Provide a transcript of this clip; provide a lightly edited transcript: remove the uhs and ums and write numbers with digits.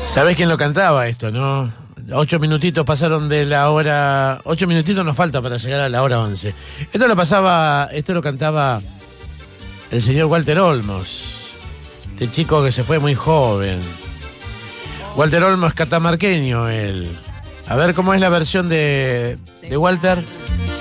¿Sabés quién lo cantaba esto, no? 8 minutitos pasaron de la hora... 8 minutitos nos falta para llegar a la hora 11. Esto lo cantaba el señor Walter Olmos. Este chico que se fue muy joven. Walter Olmos, catamarqueño, él. A ver cómo es la versión de Walter.